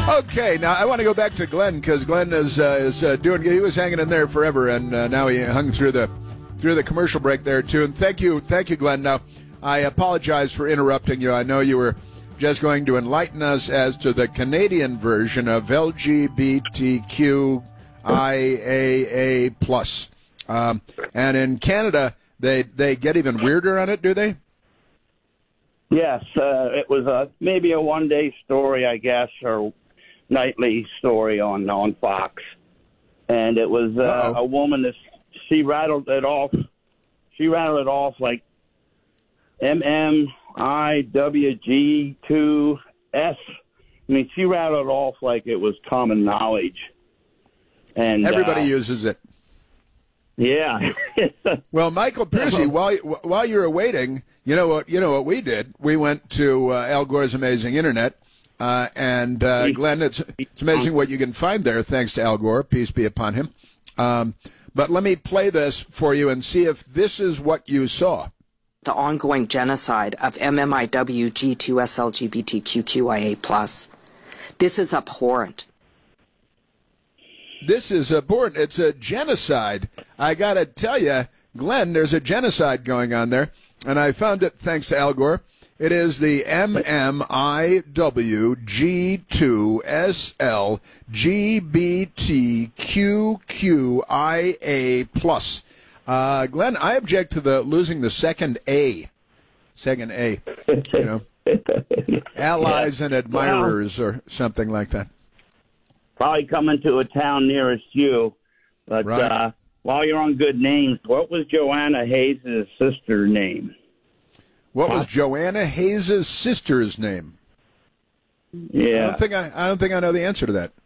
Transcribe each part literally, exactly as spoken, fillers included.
Okay, now I want to go back to Glenn because Glenn is uh, is uh, doing. He was hanging in there forever, and uh, now he hung through the through the commercial break there too. And thank you, thank you, Glenn. Now I apologize for interrupting you. I know you were just going to enlighten us as to the Canadian version of L G B T Q I A A plus, um, and in Canada they they get even weirder on it, do they? Yes, uh, it was a maybe a one day story, I guess, or nightly story on on Fox, and it was uh, a woman that she rattled it off. She rattled it off like M M I W G two S. I mean, she rattled it off like it was common knowledge. And everybody uh, uses it. Yeah. Well, Michael Piercy, while while you were waiting, you know what you know what we did. We went to uh, Al Gore's Amazing Internet, uh, and uh, Glenn, it's it's amazing what you can find there. Thanks to Al Gore, peace be upon him. Um, but let me play this for you and see if this is what you saw. The ongoing genocide of M M I W G two S L G B T Q Q I A plus. This is abhorrent. This is abhorrent. It's a genocide. I got to tell you, Glenn, there's a genocide going on there, and I found it thanks to Al Gore. It is the M M I W G two S L G B T Q Q I A plus. Uh, Glenn, I object to the losing the second A. Second A. You know, allies and admirers or something like that. Probably coming to a town nearest you. But right. uh, while you're on good names, what was Joanna Hayes' sister name? What was Joanna Hayes' sister's name? Yeah. I don't think I, I don't think I know the answer to that.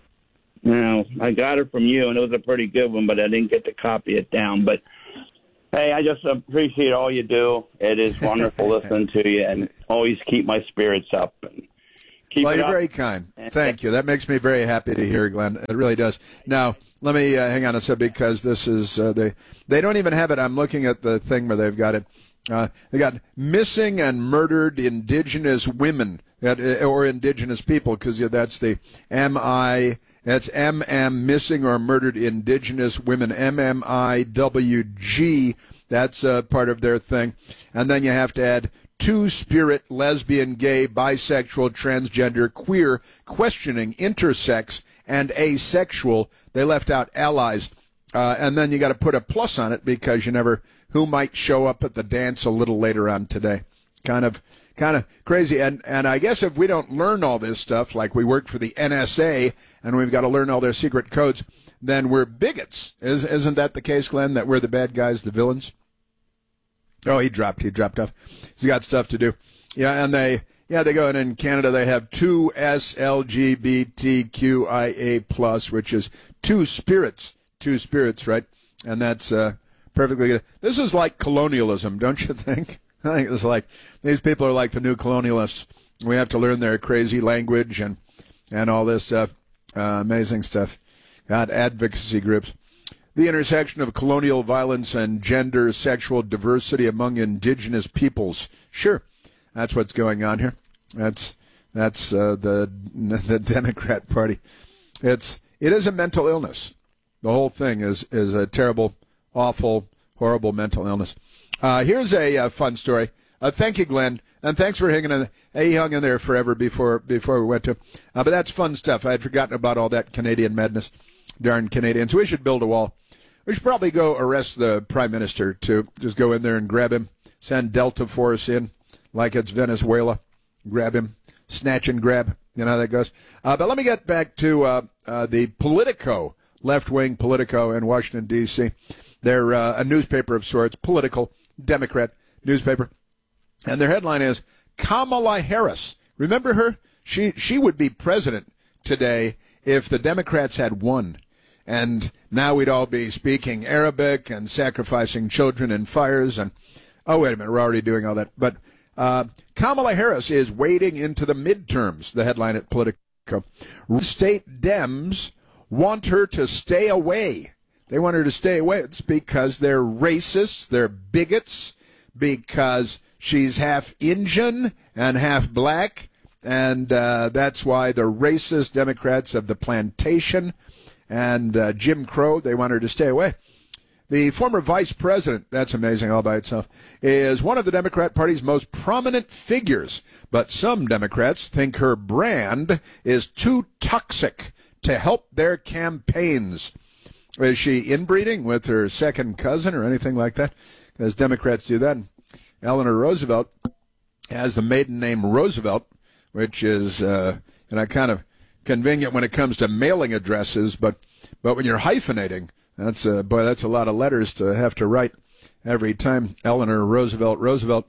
No, I got it from you, and it was a pretty good one, but I didn't get to copy it down. But, hey, I just appreciate all you do. It is wonderful listening to you, and always keep my spirits up. And keep well, it you're up. very kind. Thank you. That makes me very happy to hear, Glenn. It really does. Now, let me uh, hang on a second because this is uh, they they don't even have it. I'm looking at the thing where they've got it. Uh, they got missing and murdered indigenous women that, or indigenous people because yeah, that's the M I. That's M M, missing or murdered indigenous women, M M I W G. That's uh, part of their thing. And then you have to add two-spirit, lesbian, gay, bisexual, transgender, queer, questioning, intersex, and asexual. They left out allies. Uh, and then you got to put a plus on it because you never, who might show up at the dance a little later on today. Kind of kind of crazy. And, and I guess if we don't learn all this stuff, like we work for the N S A and we've got to learn all their secret codes, then we're bigots. Is, isn't that the case, Glenn, that we're the bad guys, the villains? Oh, he dropped. He dropped off. He's got stuff to do. Yeah, and they, yeah, they go, and in Canada they have two S L G B T Q I A plus, which is two spirits, two spirits, right? And that's uh, perfectly good. This is like colonialism, don't you think? I think it's like these people are like the new colonialists. We have to learn their crazy language and and all this stuff. Uh, amazing stuff. God, advocacy groups. The intersection of colonial violence and gender sexual diversity among indigenous peoples. Sure, that's what's going on here. That's that's uh, the the Democrat Party. It's it is a mental illness. The whole thing is is a terrible, awful, horrible mental illness. Uh, here's a uh, fun story. Uh, thank you, Glenn, and thanks for hanging in. He hung in there forever before before we went to. Uh, but that's fun stuff. I had forgotten about all that Canadian madness. Darn Canadians. We should build a wall. We should probably go arrest the Prime Minister, too. Just go in there and grab him. Send Delta Force in like it's Venezuela. Grab him. Snatch and grab. You know how that goes. Uh, but let me get back to uh, uh, the Politico, left-wing Politico in Washington, D C They're uh, a newspaper of sorts, political, Democrat newspaper. And their headline is Kamala Harris. Remember her? She she would be president today if the Democrats had won. And now we'd all be speaking Arabic and sacrificing children in fires. And, oh, wait a minute, we're already doing all that. But uh, Kamala Harris is wading into the midterms, the headline at Politico. State Dems want her to stay away. They want her to stay away. It's because they're racists, they're bigots, because she's half Indian and half black, and uh, that's why the racist Democrats of the plantation and uh, Jim Crow, they want her to stay away. The former vice president, that's amazing all by itself, is one of the Democrat Party's most prominent figures. But some Democrats think her brand is too toxic to help their campaigns. Is she inbreeding with her second cousin or anything like that? Because Democrats do that. Eleanor Roosevelt has the maiden name Roosevelt, which is uh, you know, kind of convenient when it comes to mailing addresses, but but when you're hyphenating, That's a, boy, that's a lot of letters to have to write every time. Eleanor Roosevelt, Roosevelt.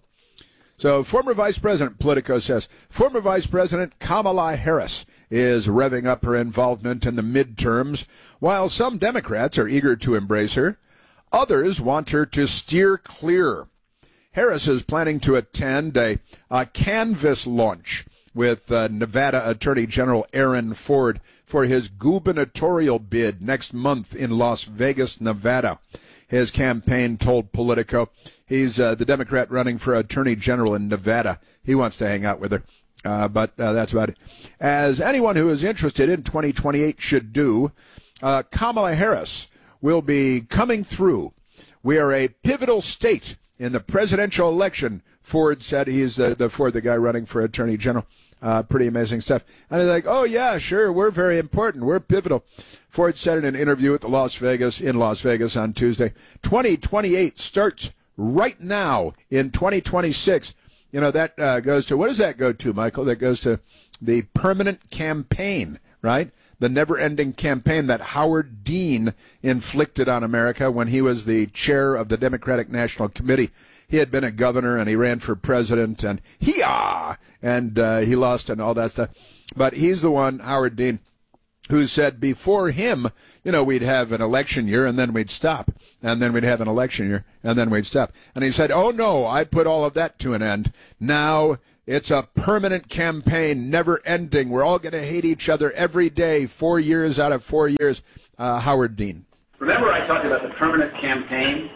So former Vice President, Politico says, former Vice President Kamala Harris is revving up her involvement in the midterms. While some Democrats are eager to embrace her, others want her to steer clear. Harris is planning to attend a, a canvas launch with uh, Nevada Attorney General Aaron Ford for his gubernatorial bid next month in Las Vegas, Nevada. His campaign told Politico he's uh, the Democrat running for Attorney General in Nevada. He wants to hang out with her, uh, but uh, that's about it. As anyone who is interested in twenty twenty-eight should do, uh, Kamala Harris will be coming through. We are a pivotal state in the presidential election, Ford said. He's uh, the Ford, the guy running for Attorney General. Uh, pretty amazing stuff. And they're like, oh, yeah, sure, we're very important. We're pivotal. Ford said in an interview at the Las Vegas, in Las Vegas on Tuesday, twenty twenty-eight starts right now in twenty twenty-six. You know, that uh, goes to, what does that go to, Michael? That goes to the permanent campaign, right? The never-ending campaign that Howard Dean inflicted on America when he was the chair of the Democratic National Committee. He had been a governor, and he ran for president, and hee-ah, and uh, he lost and all that stuff. But he's the one, Howard Dean, who said before him, you know, we'd have an election year, and then we'd stop, and then we'd have an election year, and then we'd stop. And he said, oh, no, I put all of that to an end. Now it's a permanent campaign, never ending. We're all going to hate each other every day, four years out of four years. Uh, Howard Dean. Remember I talked about the permanent campaign?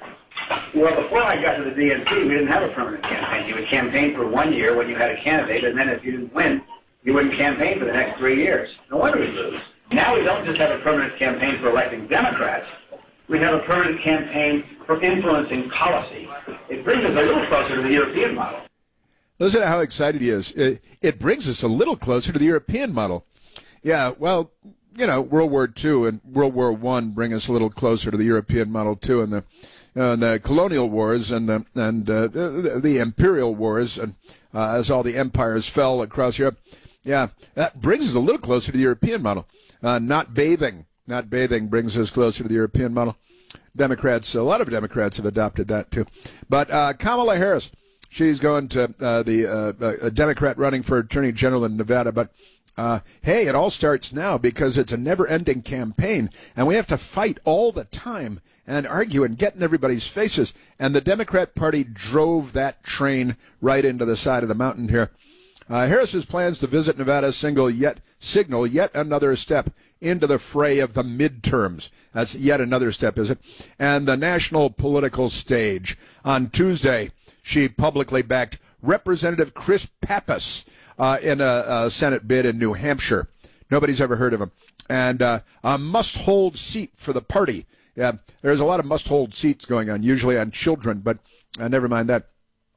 Well, before I got to the D N C, we didn't have a permanent campaign. You would campaign for one year when you had a candidate, and then if you didn't win, you wouldn't campaign for the next three years. No wonder we lose. Now we don't just have a permanent campaign for electing Democrats. We have a permanent campaign for influencing policy. It brings us a little closer to the European model. Listen to how excited he is. It, it brings us a little closer to the European model. Yeah, well, you know, World War Two and World War One bring us a little closer to the European model, too, and the Uh, the colonial wars and the and uh, the, the imperial wars, and uh, as all the empires fell across Europe, yeah, that brings us a little closer to the European model. Uh, not bathing, not bathing brings us closer to the European model. Democrats, a lot of Democrats have adopted that too. But uh, Kamala Harris, she's going to uh, the uh, a Democrat running for Attorney General in Nevada, but. Uh, hey, it all starts now because it's a never-ending campaign, and we have to fight all the time and argue and get in everybody's faces. And the Democrat Party drove that train right into the side of the mountain here. Uh, Harris's plans to visit Nevada single yet signal yet another step into the fray of the midterms. That's yet another step, is it? And the national political stage. On Tuesday, she publicly backed Representative Chris Pappas uh, in a, a Senate bid in New Hampshire. Nobody's ever heard of him. And uh, a must-hold seat for the party. Yeah, there's a lot of must-hold seats going on, usually on children, but uh, never mind that.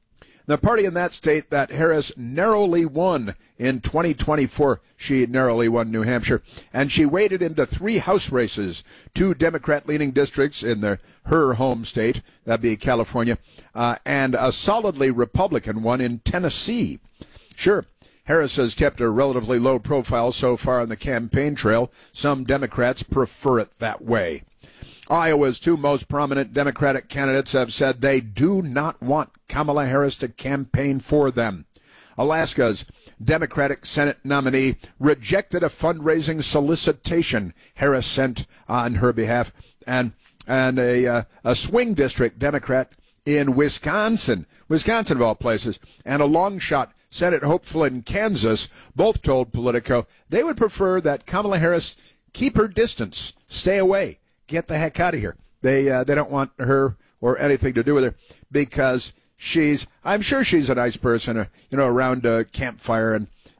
The party in that state that Harris narrowly won in twenty twenty-four, she narrowly won New Hampshire, and she waded into three House races, two Democrat-leaning districts in the, her home state, that'd be California, uh, and a solidly Republican one in Tennessee. Sure, Harris has kept a relatively low profile so far on the campaign trail. Some Democrats prefer it that way. Iowa's two most prominent Democratic candidates have said they do not want Kamala Harris to campaign for them. Alaska's Democratic Senate nominee rejected a fundraising solicitation Harris sent on her behalf, and and a uh, a swing district Democrat in Wisconsin, Wisconsin of all places, and a long shot Senate hopeful in Kansas both told Politico they would prefer that Kamala Harris keep her distance, stay away. Get the heck out of here. They uh, they don't want her or anything to do with her because she's, I'm sure she's a nice person, uh, you know, around a campfire and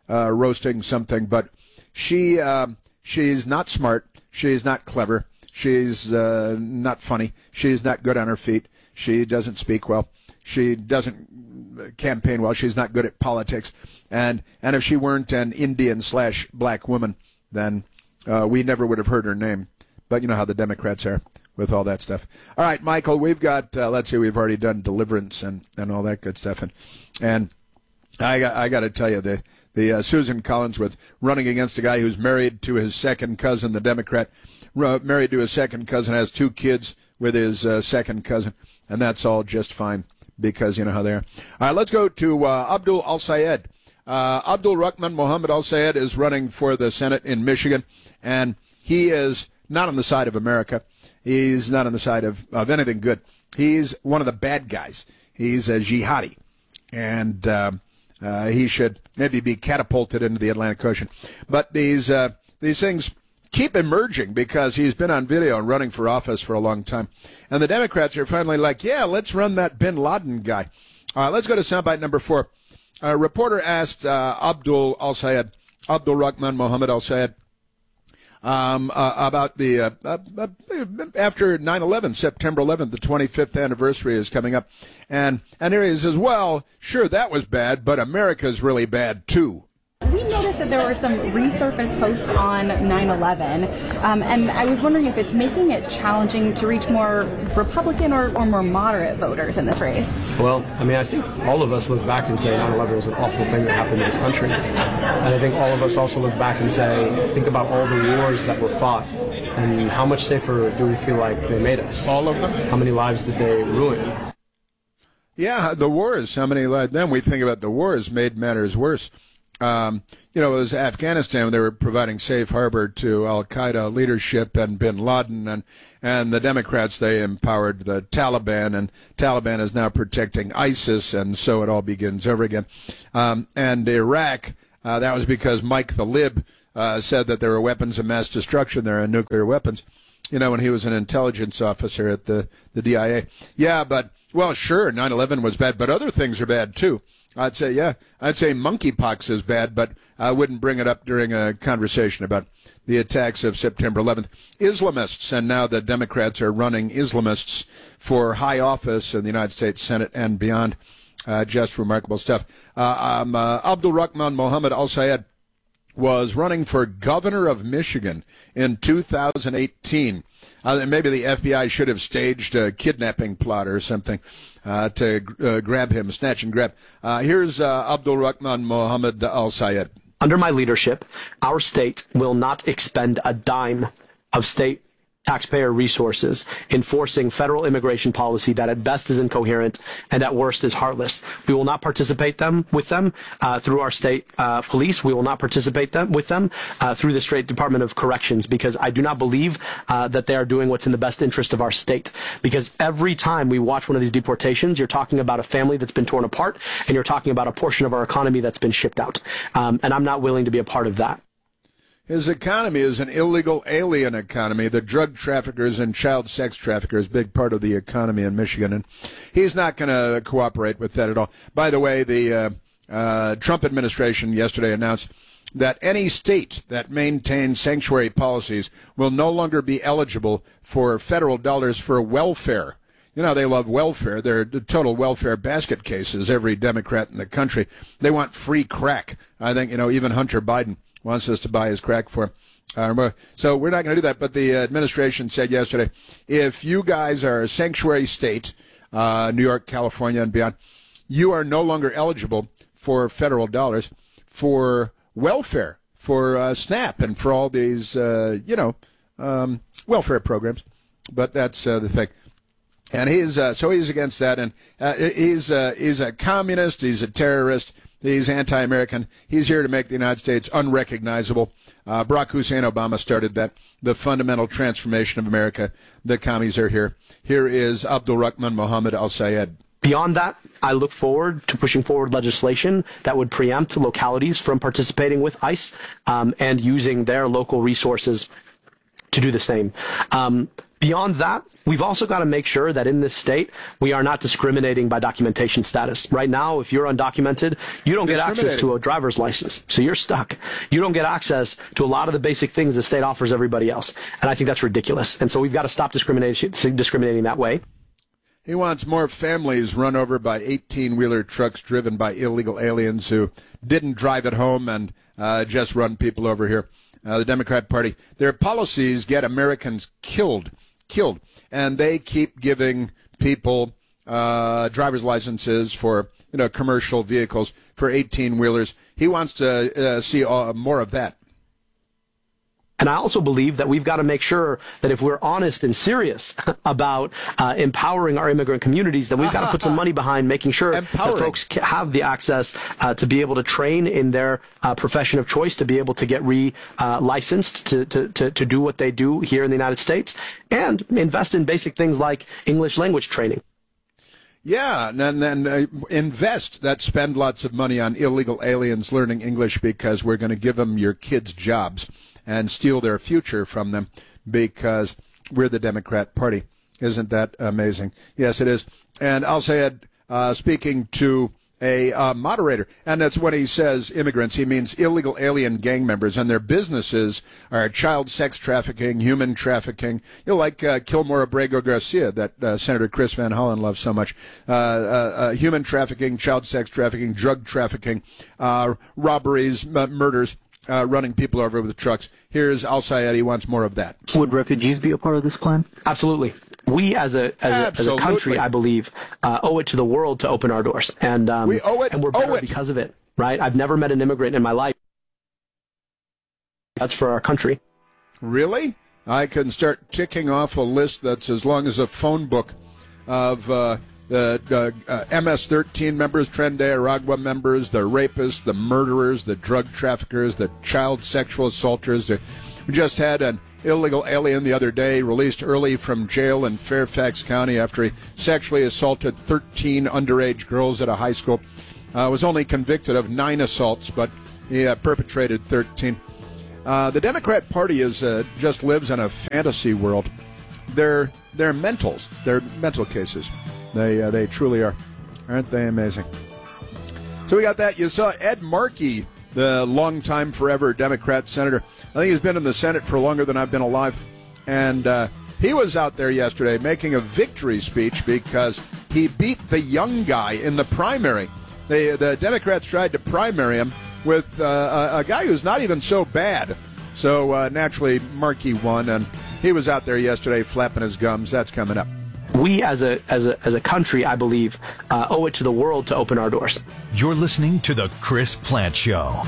uh, roasting something, but she uh, she's not smart. She's not clever. She's uh, not funny. She's not good on her feet. She doesn't speak well. She doesn't campaign well. She's not good at politics. And and if she weren't an Indian slash black woman, then uh, we never would have heard her name. But you know how the Democrats are with all that stuff. All right, Michael, we've got, uh, let's see, we've already done deliverance and, and all that good stuff. And, and I got, I got to tell you, the, the uh, Susan Collinsworth running against a guy who's married to his second cousin, the Democrat, uh, married to his second cousin, has two kids with his uh, second cousin, and that's all just fine because you know how they are. All right, let's go to uh, Abdul Al-Sayed. Uh, Abdul Rahman Mohammed Al-Sayed is running for the Senate in Michigan, and he is not on the side of America. He's not on the side of, of anything good. He's one of the bad guys. He's a jihadi, and uh, uh, he should maybe be catapulted into the Atlantic Ocean. But these uh, these things keep emerging because he's been on video and running for office for a long time. And the Democrats are finally like, yeah, let's run that bin Laden guy. Uh, let's go to soundbite number four. A reporter asked uh, Abdul Al-Sayed, Abdul Rahman Mohammed Al-Sayed, Um, uh, about the uh, uh, uh, after nine eleven, September eleventh, the twenty-fifth anniversary is coming up, and and here he says, well, sure, that was bad, but America's really bad too. We noticed that there were some resurfaced posts on nine eleven, um, and I was wondering if it's making it challenging to reach more Republican or, or more moderate voters in this race. Well, I mean, I think all of us look back and say nine eleven was an awful thing that happened in this country. And I think all of us also look back and say, think about all the wars that were fought, and how much safer do we feel like they made us? All of them? How many lives did they ruin? Yeah, the wars, how many lives? Then we think about the wars made matters worse. Um, you know, it was Afghanistan when they were providing safe harbor to al-Qaeda leadership and bin Laden, and, and the Democrats, they empowered the Taliban, and Taliban is now protecting ISIS, and so it all begins over again. Um, and Iraq, uh, that was because Mike the Lib uh, said that there were weapons of mass destruction there and nuclear weapons, you know, when he was an intelligence officer at the, the D I A. Yeah, but, well, sure, nine eleven was bad, but other things are bad, too. I'd say, yeah, I'd say monkeypox is bad, but I wouldn't bring it up during a conversation about the attacks of September eleventh. Islamists, and now the Democrats are running Islamists for high office in the United States Senate and beyond. Uh, just remarkable stuff. Uh, um, uh, Abdul Rahman Mohammed Al-Sayed was running for governor of Michigan in two thousand eighteen. Uh, maybe the F B I should have staged a kidnapping plot or something uh, to uh, grab him, snatch and grab. Uh, here's uh, Abdul Rahman Mohammed Al-Sayed. Under my leadership, our state will not expend a dime of state taxpayer resources enforcing federal immigration policy that at best is incoherent and at worst is heartless. We will not participate them with them uh, through our state uh, police. We will not participate them with them uh, through the state Department of Corrections, because I do not believe uh, that they are doing what's in the best interest of our state. Because every time we watch one of these deportations, you're talking about a family that's been torn apart, and you're talking about a portion of our economy that's been shipped out. Um, and I'm not willing to be a part of that. His economy is an illegal alien economy. The drug traffickers and child sex traffickers, big part of the economy in Michigan, and he's not going to cooperate with that at all. By the way, the uh, uh, Trump administration yesterday announced that any state that maintains sanctuary policies will no longer be eligible for federal dollars for welfare. You know, they love welfare. They're total welfare basket cases, every Democrat in the country. They want free crack. I think, you know, even Hunter Biden wants us to buy his crack for him. Uh, so we're not going to do that. But the administration said yesterday, if you guys are a sanctuary state, uh, New York, California, and beyond, you are no longer eligible for federal dollars for welfare, for uh, SNAP, and for all these, uh, you know, um, welfare programs. But that's uh, the thing. And he's uh, so he's against that, and uh, he's uh, he's a communist. He's a terrorist. He's anti-American. He's here to make the United States unrecognizable. Uh, Barack Hussein Obama started that, the fundamental transformation of America. The commies are here. Here is Abdul Rahman Mohammed Al-Sayed. Beyond that, I look forward to pushing forward legislation that would preempt localities from participating with ICE um, and using their local resources to do the same. Um, Beyond that, we've also got to make sure that in this state, we are not discriminating by documentation status. Right now, if you're undocumented, you don't get access to a driver's license. So you're stuck. You don't get access to a lot of the basic things the state offers everybody else. And I think that's ridiculous. And so we've got to stop discrimination, discriminating that way. He wants more families run over by eighteen-wheeler trucks driven by illegal aliens who didn't drive at home and uh, just run people over here. Uh, the Democrat Party, their policies get Americans killed, killed, and they keep giving people uh, driver's licenses for, you know, commercial vehicles for eighteen-wheelers. He wants to uh, see uh, more of that. And I also believe that we've got to make sure that if we're honest and serious about uh, empowering our immigrant communities, that we've got to put some money behind making sure empowering. that folks have the access uh, to be able to train in their uh, profession of choice, to be able to get re-licensed uh, to, to, to, to do what they do here in the United States, and invest in basic things like English language training. Yeah, and then uh, invest that spend lots of money on illegal aliens learning English, because we're going to give them your kids' jobs and steal their future from them because we're the Democrat Party. Isn't that amazing? Yes, it is. And I'll say it, uh, speaking to a uh, moderator, and that's when he says immigrants, he means illegal alien gang members, and their businesses are child sex trafficking, human trafficking, you know, like uh, Kilmore Abrego Garcia, that uh, Senator Chris Van Hollen loves so much, uh, uh, uh, human trafficking, child sex trafficking, drug trafficking, uh, robberies, m- murders, Uh, running people over with trucks. Here's Al Sayed. He wants more of that. Would refugees be a part of this plan? Absolutely. We as a as, a, as a country, I believe, uh, owe it to the world to open our doors. And um, we owe it. And we're better owe it. because of it, right? I've never met an immigrant in my life. That's for our country. Really? I can start ticking off a list that's as long as a phone book of uh, the uh, uh, M S thirteen members, Tren de Aragua members, the rapists, the murderers, the drug traffickers, the child sexual assaulters. The, we just had an illegal alien the other day released early from jail in Fairfax County after he sexually assaulted thirteen underage girls at a high school. Uh, was only convicted of nine assaults, but he uh, perpetrated thirteen. Uh, the Democrat Party is uh, just lives in a fantasy world. They're they're mentals. They're mental cases. They uh, they truly are. Aren't they amazing? So we got that. You saw Ed Markey, the longtime forever Democrat senator. I think he's been in the Senate for longer than I've been alive. And uh, he was out there yesterday making a victory speech because he beat the young guy in the primary. They, the Democrats tried to primary him with uh, a, a guy who's not even so bad. So uh, naturally, Markey won, and he was out there yesterday flapping his gums. That's coming up. We as a as a as a country, I believe, uh, owe it to the world to open our doors. You're listening to the Chris Plante Show.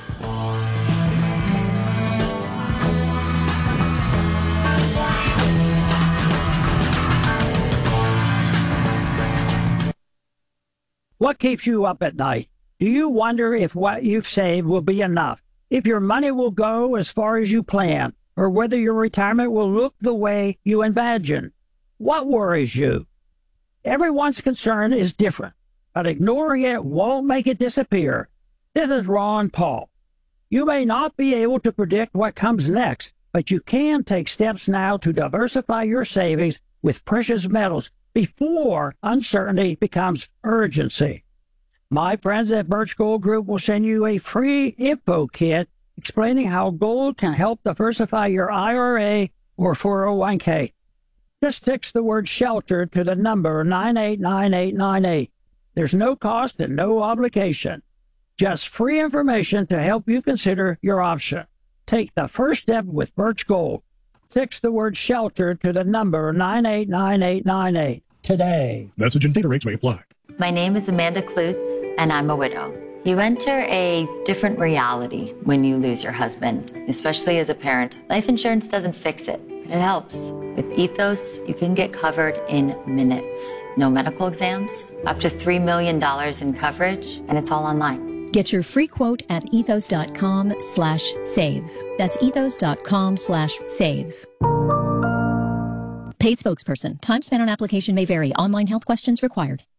What keeps you up at night? Do you wonder if what you've saved will be enough? If your money will go as far as you plan? Or whether your retirement will look the way you imagine? What worries you? Everyone's concern is different, but ignoring it won't make it disappear. This is Ron Paul. You may not be able to predict what comes next, but you can take steps now to diversify your savings with precious metals before uncertainty becomes urgency. My friends at Birch Gold Group will send you a free info kit explaining how gold can help diversify your I R A or four oh one k. Just text the word SHELTER to the number nine eight nine eight nine eight. There's no cost and no obligation. Just free information to help you consider your option. Take the first step with Birch Gold. Text the word SHELTER to the number nine eight nine eight nine eight today. Message and data rates may apply. My name is Amanda Klutz, and I'm a widow. You enter a different reality when you lose your husband, especially as a parent. Life insurance doesn't fix it, but it helps. With Ethos, you can get covered in minutes. No medical exams, up to three million dollars in coverage, and it's all online. Get your free quote at ethos.com slash save. That's ethos.com slash save. Paid spokesperson. Time spent on application may vary. Online health questions required.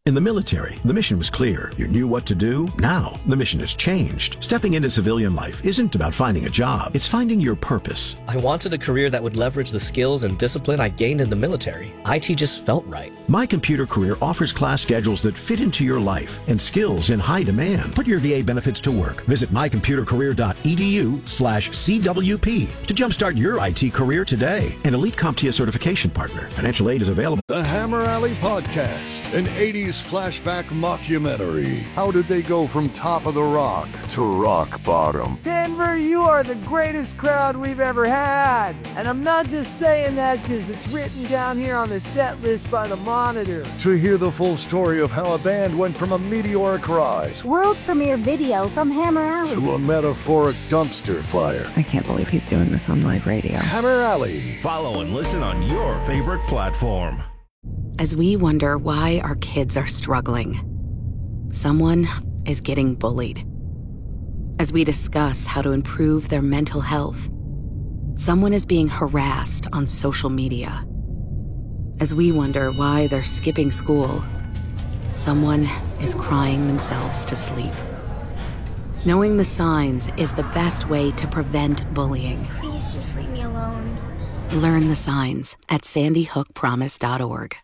In the military, the mission was clear. You knew what to do. Now, the mission has changed. Stepping into civilian life isn't about finding a job. It's finding your purpose. I wanted a career that would leverage the skills and discipline I gained in the military. I T just felt right. My Computer Career offers class schedules that fit into your life and skills in high demand. Put your V A benefits to work. Visit mycomputercareer.edu slash CWP to jumpstart your I T career today. An Elite CompTIA certification partner. Financial aid is available. The Hammer Alley Podcast, an eighties flashback mockumentary. How did they go from top of the rock to rock bottom? Denver, you are the greatest crowd we've ever had. And I'm not just saying that because it's written down here on the set list by the Monitor. To hear the full story of how a band went from a meteoric rise, world premiere video from Hammer Alley, to a metaphoric dumpster fire. I can't believe he's doing this on live radio. Hammer Alley. Follow and listen on your favorite platform. As we wonder why our kids are struggling, someone is getting bullied. As we discuss how to improve their mental health, someone is being harassed on social media. As we wonder why they're skipping school, someone is crying themselves to sleep. Knowing the signs is the best way to prevent bullying. Please just leave me alone. Learn the signs at sandy hook promise dot org.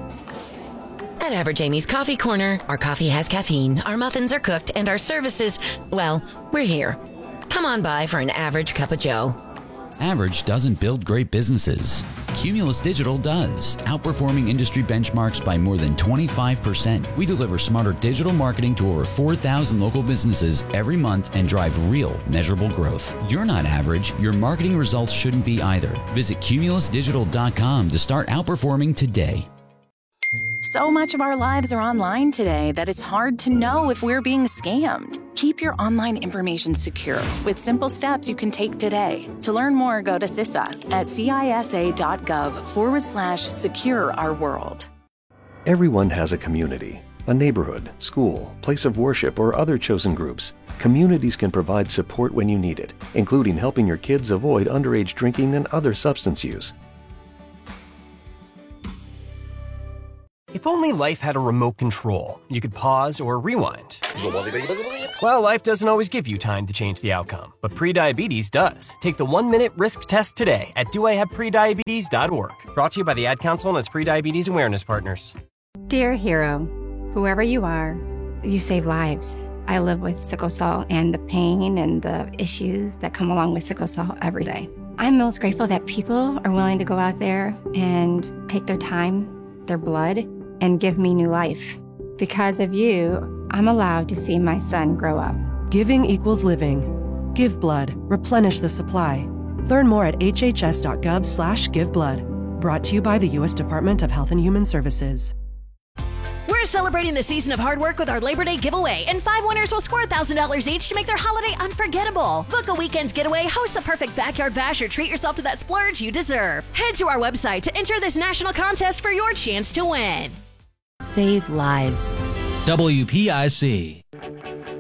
At Average Amy's Coffee Corner, our coffee has caffeine, our muffins are cooked, and our services, well, we're here. Come on by for an average cup of joe. Average doesn't build great businesses. Cumulus Digital does, outperforming industry benchmarks by more than twenty-five percent. We deliver smarter digital marketing to over four thousand local businesses every month and drive real, measurable growth. You're not average. Your marketing results shouldn't be either. Visit cumulus digital dot com to start outperforming today. So much of our lives are online today that it's hard to know if we're being scammed. Keep your online information secure with simple steps you can take today. To learn more, go to C I S A at cisa.gov forward slash secure our world. Everyone has a community, a neighborhood, school, place of worship, or other chosen groups. Communities can provide support when you need it, including helping your kids avoid underage drinking and other substance use. If only life had a remote control, you could pause or rewind. Well, life doesn't always give you time to change the outcome, but prediabetes does. Take the one-minute risk test today at do I have prediabetes dot org. Brought to you by the Ad Council and its prediabetes awareness partners. Dear hero, whoever you are, you save lives. I live with sickle cell and the pain and the issues that come along with sickle cell every day. I'm most grateful that people are willing to go out there and take their time, their blood, and give me new life. Because of you, I'm allowed to see my son grow up. Giving equals living. Give blood. Replenish the supply. Learn more at hhs.gov slash give blood. Brought to you by the U S Department of Health and Human Services. We're celebrating the season of hard work with our Labor Day giveaway, and five winners will score one thousand dollars each to make their holiday unforgettable. Book a weekend getaway, host the perfect backyard bash, or treat yourself to that splurge you deserve. Head to our website to enter this national contest for your chance to win. Save lives. W P I C.